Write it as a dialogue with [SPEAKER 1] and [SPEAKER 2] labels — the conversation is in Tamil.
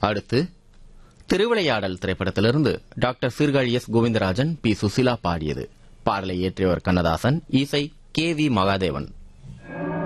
[SPEAKER 1] அடுத்து திருவிளையாடல் திரைப்படத்திலிருந்து doctor Sirkazhi S Govindarajan, B Susheela பாடியது. பாடலை இயற்றியவர் கண்ணதாசன், இசை கே வி மகாதேவன்.